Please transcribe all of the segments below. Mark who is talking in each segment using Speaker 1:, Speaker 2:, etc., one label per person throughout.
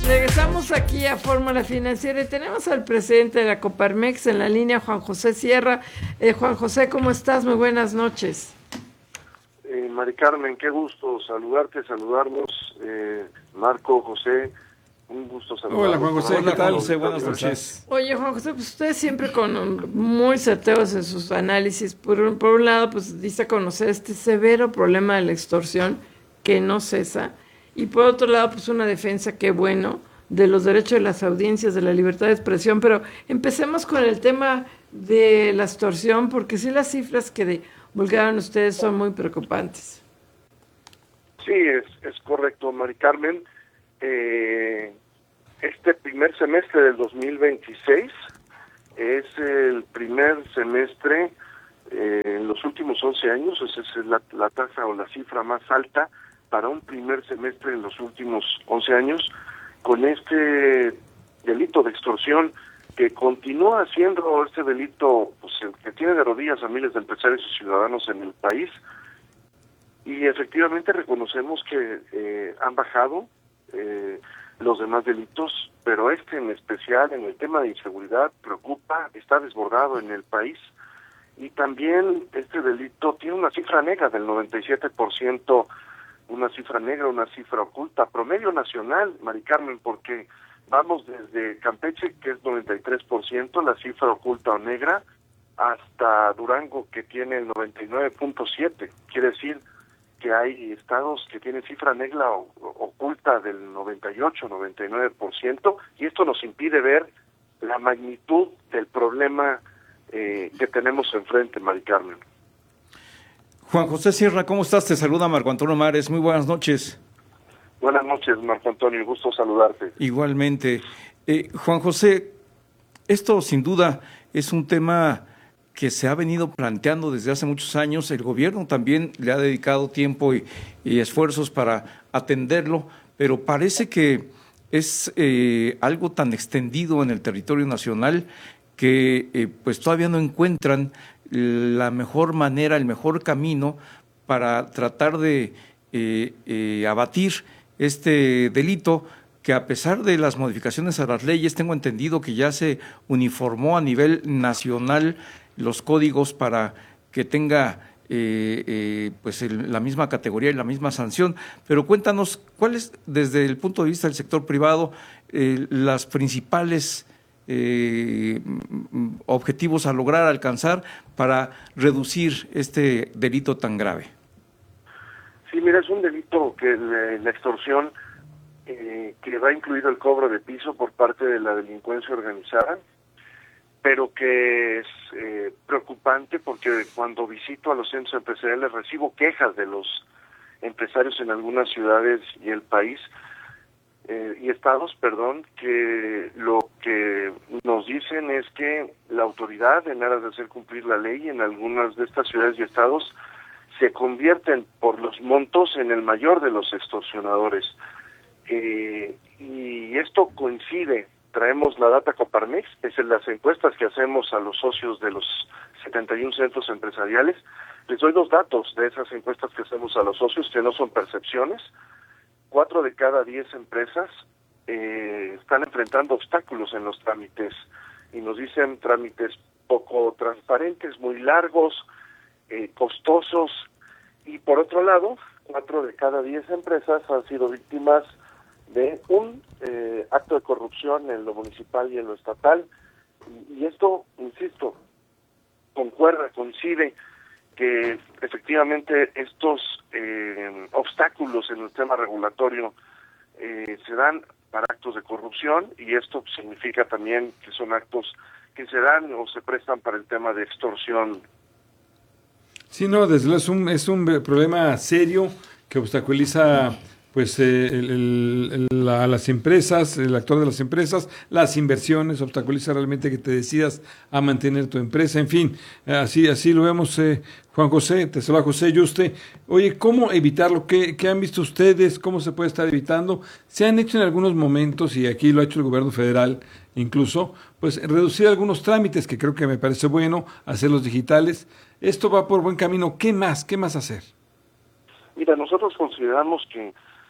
Speaker 1: Regresamos aquí a Fórmula Financiera y tenemos al presidente de la Coparmex en la línea, Juan José Sierra. Juan José, ¿cómo estás? Muy buenas noches.
Speaker 2: Mari Carmen, qué gusto saludarte, saludarnos. Marco, José, un gusto saludarnos.
Speaker 3: Hola Juan José, ¿qué tal? Buenas noches.
Speaker 1: Oye, Juan José, pues ustedes siempre muy certeros en sus análisis. Por un lado, pues dice a conocer este severo problema de la extorsión que no cesa. Y por otro lado, pues una defensa, qué bueno, de los derechos de las audiencias, de la libertad de expresión. Pero empecemos con el tema de la extorsión, porque sí las cifras que divulgaron ustedes son muy preocupantes.
Speaker 2: Sí, es correcto, Mari Carmen. Este primer semestre del 2026 es el primer semestre en los últimos 11 años, esa es la tasa o la cifra más alta para un primer semestre en los últimos 11 años, con este delito de extorsión que continúa siendo este delito, pues, el que tiene de rodillas a miles de empresarios y ciudadanos en el país. Y efectivamente reconocemos que han bajado los demás delitos, pero este en especial, en el tema de inseguridad, preocupa, está desbordado en el país. Y también este delito tiene una cifra negra del 97%, una cifra negra, una cifra oculta, promedio nacional, Mari Carmen, porque vamos desde Campeche, que es 93%, la cifra oculta o negra, hasta Durango, que tiene el 99.7%. Quiere decir que hay estados que tienen cifra negra oculta del 98, 99%, y esto nos impide ver la magnitud del problema que tenemos enfrente, Mari Carmen.
Speaker 3: Juan José Sierra, ¿cómo estás? Te saluda Marco Antonio Mares. Muy buenas noches.
Speaker 2: Buenas noches, Marco Antonio. Gusto saludarte.
Speaker 3: Igualmente. Juan José, esto sin duda es un tema que se ha venido planteando desde hace muchos años. El gobierno también le ha dedicado tiempo y esfuerzos para atenderlo, pero parece que es algo tan extendido en el territorio nacional que pues todavía no encuentran la mejor manera, el mejor camino para tratar de abatir este delito, que a pesar de las modificaciones a las leyes, tengo entendido que ya se uniformó a nivel nacional los códigos para que tenga pues la misma categoría y la misma sanción. Pero cuéntanos, ¿cuáles, desde el punto de vista del sector privado, las principales objetivos a lograr alcanzar para reducir este delito tan grave?
Speaker 2: Sí, mira, es un delito que la extorsión que va incluido el cobro de piso por parte de la delincuencia organizada, pero que es preocupante porque cuando visito a los centros empresariales recibo quejas de los empresarios en algunas ciudades y el país y estados, que lo que nos dicen es que la autoridad, en aras de hacer cumplir la ley en algunas de estas ciudades y estados, se convierten por los montos en el mayor de los extorsionadores. Y esto coincide, traemos la data Coparmex, es en las encuestas que hacemos a los socios de los 71 centros empresariales. Les doy los datos de esas encuestas que hacemos a los socios, que no son percepciones. 4 de cada 10 empresas están enfrentando obstáculos en los trámites, y nos dicen trámites poco transparentes, muy largos, costosos, y por otro lado, 4 de cada 10 empresas han sido víctimas de un acto de corrupción en lo municipal y en lo estatal, y esto, insisto, coincide que efectivamente estos obstáculos en el tema regulatorio se dan para actos de corrupción, y esto significa también que son actos que se dan o se prestan para el tema de extorsión.
Speaker 4: Sí, no, desde luego es un problema serio que obstaculiza pues a las empresas, el actor de las empresas, las inversiones, obstaculiza realmente que te decidas a mantener tu empresa, en fin, así lo vemos. Juan José, te saluda José Yuste. Oye, ¿cómo evitarlo? ¿Qué han visto ustedes? ¿Cómo se puede estar evitando? Se han hecho en algunos momentos, y aquí lo ha hecho el gobierno federal incluso, pues reducir algunos trámites, que creo que me parece bueno, hacerlos digitales. Esto va por buen camino. ¿Qué más hacer?
Speaker 2: Mira, nosotros consideramos que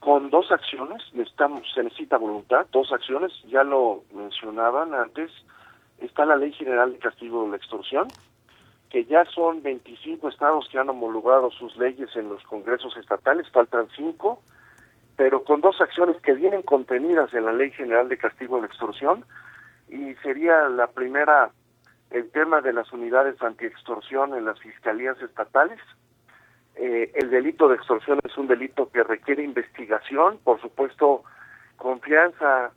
Speaker 2: con 2 acciones, se necesita voluntad, 2 acciones, ya lo mencionaban antes, está la Ley General de Castigo de la Extorsión, que ya son 25 estados que han homologado sus leyes en los congresos estatales, faltan 5, pero con 2 acciones que vienen contenidas en la Ley General de Castigo de la Extorsión, y sería la primera, el tema de las unidades antiextorsión en las fiscalías estatales. El delito de extorsión es un delito que requiere investigación, por supuesto, confianza,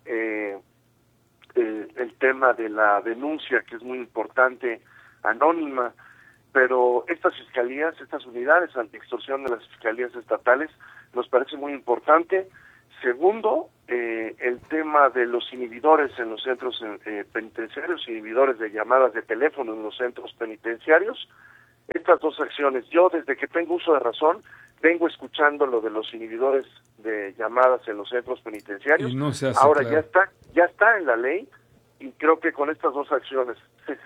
Speaker 2: el tema de la denuncia, que es muy importante, anónima, pero estas fiscalías, estas unidades antiextorsión de las fiscalías estatales, nos parece muy importante. Segundo, el tema de los inhibidores en los centros penitenciarios, inhibidores de llamadas de teléfono en los centros penitenciarios. Estas 2 acciones, yo desde que tengo uso de razón, vengo escuchando lo de los inhibidores de llamadas en los centros penitenciarios.
Speaker 4: Y no se hace,
Speaker 2: ahora
Speaker 4: claro.
Speaker 2: ya está en la ley, y creo que con estas 2 acciones,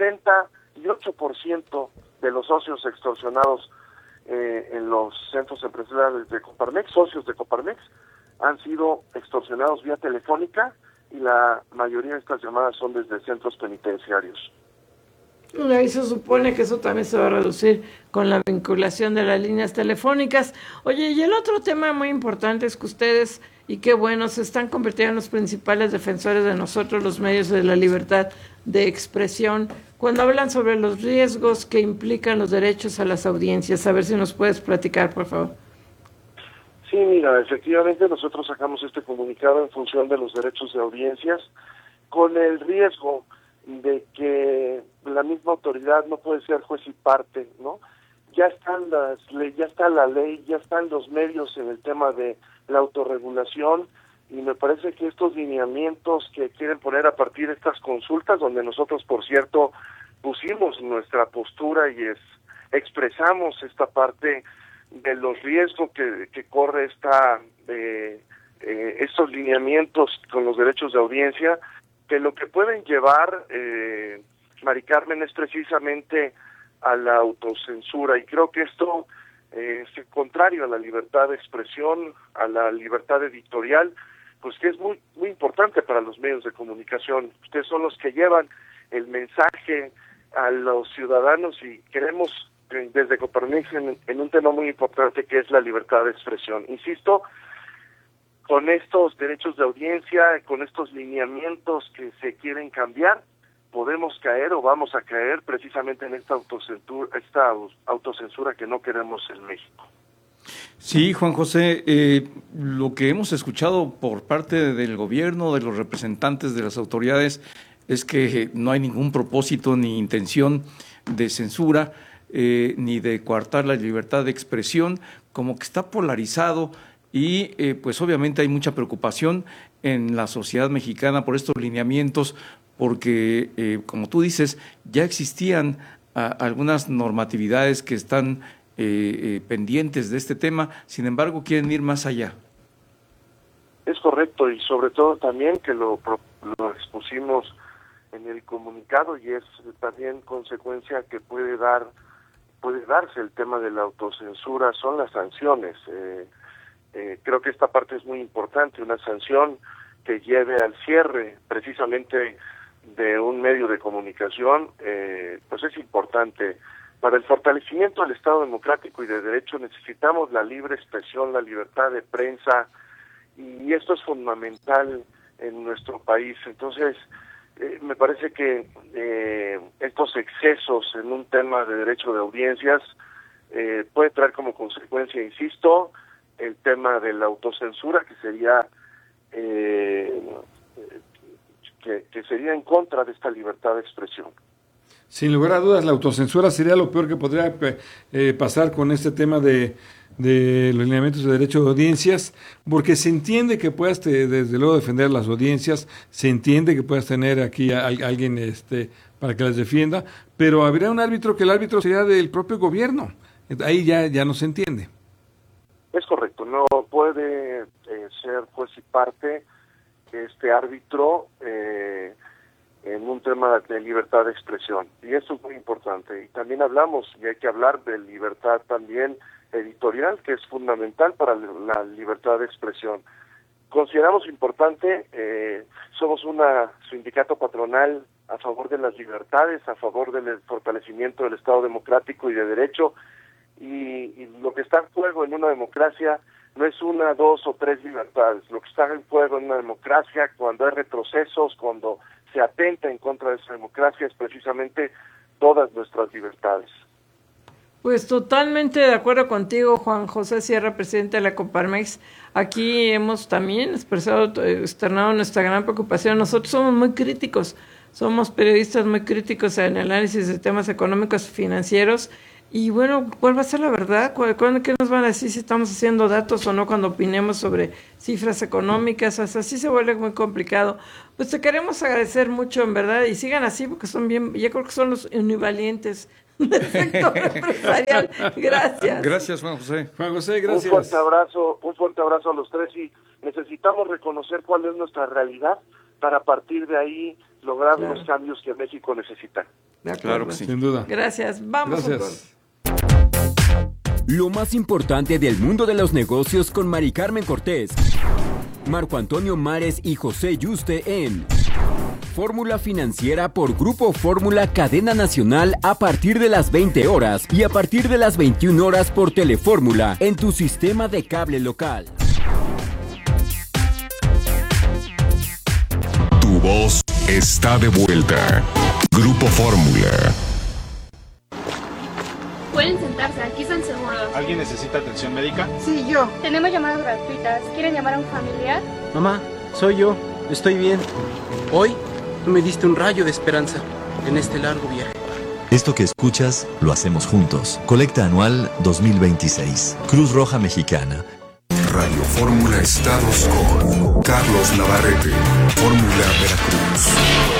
Speaker 2: 68% de los socios extorsionados en los centros empresariales de Coparmex, socios de Coparmex, han sido extorsionados vía telefónica, y la mayoría de estas llamadas son desde centros penitenciarios.
Speaker 1: Ahí se supone que eso también se va a reducir con la vinculación de las líneas telefónicas. Oye, y el otro tema muy importante es que ustedes, y qué bueno, se están convirtiendo en los principales defensores de nosotros, los medios de la libertad de expresión, cuando hablan sobre los riesgos que implican los derechos a las audiencias. A ver si nos puedes platicar, por favor.
Speaker 2: Sí, mira, efectivamente nosotros sacamos este comunicado en función de los derechos de audiencias, con el riesgo de que la misma autoridad no puede ser juez y parte, ¿no? Ya están las leyes, ya está la ley, ya están los medios en el tema de la autorregulación, y me parece que estos lineamientos que quieren poner a partir de estas consultas, donde nosotros, por cierto, pusimos nuestra postura y expresamos esta parte de los riesgos que corre estos lineamientos con los derechos de audiencia, que lo que pueden llevar, Mari Carmen, es precisamente a la autocensura, y creo que esto es contrario a la libertad de expresión, a la libertad editorial, pues que es muy muy importante para los medios de comunicación. Ustedes son los que llevan el mensaje a los ciudadanos, y queremos desde Coparmex en un tema muy importante, que es la libertad de expresión. Insisto, con estos derechos de audiencia, con estos lineamientos que se quieren cambiar, podemos caer o vamos a caer precisamente en esta autocensura que no queremos en México.
Speaker 3: Sí, Juan José, lo que hemos escuchado por parte del gobierno, de los representantes de las autoridades, es que no hay ningún propósito ni intención de censura, ni de coartar la libertad de expresión, como que está polarizado. Y pues obviamente hay mucha preocupación en la sociedad mexicana por estos lineamientos, porque como tú dices, ya existían algunas normatividades que están pendientes de este tema, sin embargo quieren ir más allá.
Speaker 2: Es correcto, y sobre todo también que lo expusimos en el comunicado, y es también consecuencia que puede darse el tema de la autocensura, son las sanciones. Creo que esta parte es muy importante, una sanción que lleve al cierre precisamente de un medio de comunicación, pues es importante. Para el fortalecimiento del Estado democrático y de derecho necesitamos la libre expresión, la libertad de prensa, y esto es fundamental en nuestro país. Entonces, me parece que estos excesos en un tema de derecho de audiencias puede traer como consecuencia, insisto, el tema de la autocensura, que sería que sería en contra de esta libertad de expresión.
Speaker 4: Sin lugar a dudas, la autocensura sería lo peor que podría pasar con este tema de los lineamientos de derecho de audiencias, porque se entiende que puedas desde luego defender las audiencias, se entiende que puedas tener aquí a alguien para que las defienda, pero habría un árbitro, que el árbitro sería del propio gobierno. Ahí ya no se entiende.
Speaker 2: Es correcto, no puede ser juez y parte este árbitro en un tema de libertad de expresión, y eso es muy importante. Y también hablamos, y hay que hablar de libertad también editorial, que es fundamental para la libertad de expresión. Consideramos importante, somos un sindicato patronal a favor de las libertades, a favor del fortalecimiento del Estado democrático y de derecho, y lo que está en juego en una democracia no es 1, 2 o 3 libertades. Lo que está en juego en una democracia, cuando hay retrocesos, cuando se atenta en contra de esa democracia, es precisamente todas nuestras libertades.
Speaker 1: Pues totalmente de acuerdo contigo, Juan José Sierra, presidente de la Coparmex. Aquí hemos también externado nuestra gran preocupación. Nosotros somos muy críticos, somos periodistas muy críticos en el análisis de temas económicos y financieros. Y bueno, ¿cuál va a ser la verdad? ¿Qué nos van a decir si estamos haciendo datos o no cuando opinemos sobre cifras económicas? O sea, así se vuelve muy complicado. Pues te queremos agradecer mucho, en verdad, y sigan así porque son bien, yo creo que son los univalientes del sector empresarial. Gracias.
Speaker 3: Gracias, Juan José.
Speaker 4: Juan José, gracias.
Speaker 2: Un fuerte abrazo a los tres, y necesitamos reconocer cuál es nuestra realidad para a partir de ahí lograr los cambios que México necesita.
Speaker 3: Claro que sí.
Speaker 4: Sin duda.
Speaker 1: Gracias. Vamos.
Speaker 4: Gracias.
Speaker 5: Lo más importante del mundo de los negocios con Mari Carmen Cortés, Marco Antonio Mares y José Yuste en Fórmula Financiera por Grupo Fórmula Cadena Nacional a partir de las 20 horas y a partir de las 21 horas por Telefórmula en tu sistema de cable local.
Speaker 6: Tu voz está de vuelta. Grupo Fórmula.
Speaker 7: Pueden sentarse, aquí están seguros.
Speaker 8: ¿Alguien necesita atención médica?
Speaker 9: Sí, yo.
Speaker 7: Tenemos llamadas gratuitas. ¿Quieren llamar a un familiar?
Speaker 9: Mamá, soy yo. Estoy bien. Hoy tú me diste un rayo de esperanza en este largo viaje.
Speaker 10: Esto que escuchas, lo hacemos juntos. Colecta anual 2026. Cruz Roja Mexicana.
Speaker 6: Radio Fórmula Estados con Carlos Navarrete. Fórmula Veracruz.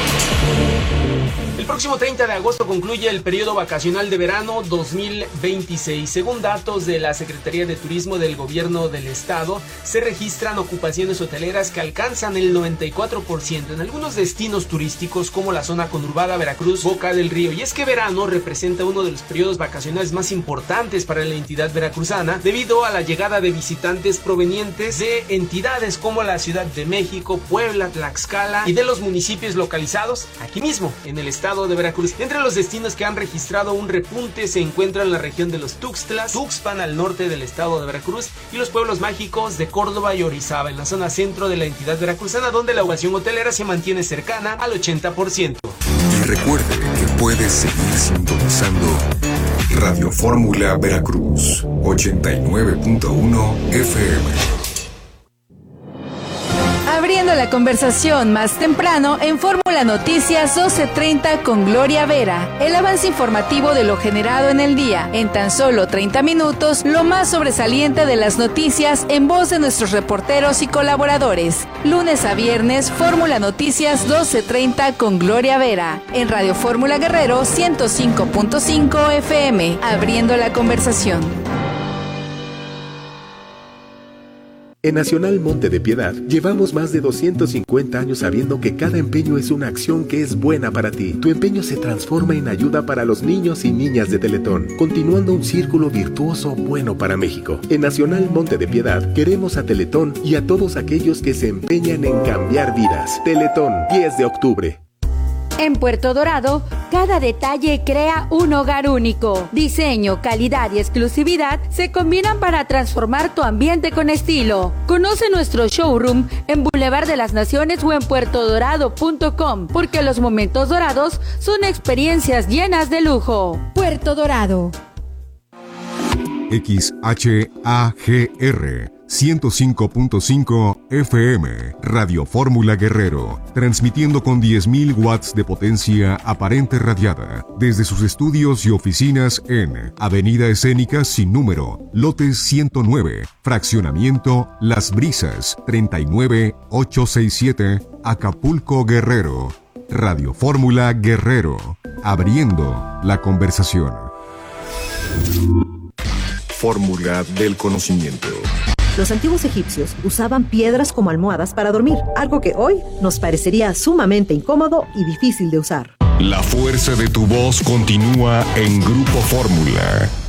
Speaker 11: El próximo 30 de agosto concluye el periodo vacacional de verano 2026. Según datos de la Secretaría de Turismo del Gobierno del Estado, se registran ocupaciones hoteleras que alcanzan el 94% en algunos destinos turísticos como la zona conurbada Veracruz, Boca del Río. Y es que verano representa uno de los periodos vacacionales más importantes para la entidad veracruzana debido a la llegada de visitantes provenientes de entidades como la Ciudad de México, Puebla, Tlaxcala y de los municipios localizados aquí mismo en el estado de Veracruz. Entre los destinos que han registrado un repunte se encuentran la región de los Tuxtlas, Tuxpan al norte del estado de Veracruz y los pueblos mágicos de Córdoba y Orizaba en la zona centro de la entidad veracruzana, donde la ocupación hotelera se mantiene cercana al 80%.
Speaker 6: Y recuerde que puede seguir sintonizando Radio Fórmula Veracruz 89.1 FM.
Speaker 12: Abriendo la conversación más temprano en Fórmula Noticias 12:30 con Gloria Vera. El avance informativo de lo generado en el día. En tan solo 30 minutos, lo más sobresaliente de las noticias en voz de nuestros reporteros y colaboradores. Lunes a viernes, Fórmula Noticias 12:30 con Gloria Vera. En Radio Fórmula Guerrero 105.5 FM. Abriendo la conversación.
Speaker 13: En Nacional Monte de Piedad, llevamos más de 250 años sabiendo que cada empeño es una acción que es buena para ti. Tu empeño se transforma en ayuda para los niños y niñas de Teletón, continuando un círculo virtuoso bueno para México. En Nacional Monte de Piedad, queremos a Teletón y a todos aquellos que se empeñan en cambiar vidas. Teletón, 10 de octubre.
Speaker 14: En Puerto Dorado, cada detalle crea un hogar único. Diseño, calidad y exclusividad se combinan para transformar tu ambiente con estilo. Conoce nuestro showroom en Boulevard de las Naciones o en puertodorado.com, porque los momentos dorados son experiencias llenas de lujo. Puerto Dorado.
Speaker 6: XHAGR 105.5 FM, Radio Fórmula Guerrero, transmitiendo con 10.000 watts de potencia aparente radiada, desde sus estudios y oficinas en Avenida Escénica sin número, lote 109, fraccionamiento Las Brisas, 39867, Acapulco, Guerrero. Radio Fórmula Guerrero, abriendo la conversación. Fórmula del conocimiento.
Speaker 15: Los antiguos egipcios usaban piedras como almohadas para dormir, algo que hoy nos parecería sumamente incómodo y difícil de usar.
Speaker 6: La fuerza de tu voz continúa en Grupo Fórmula.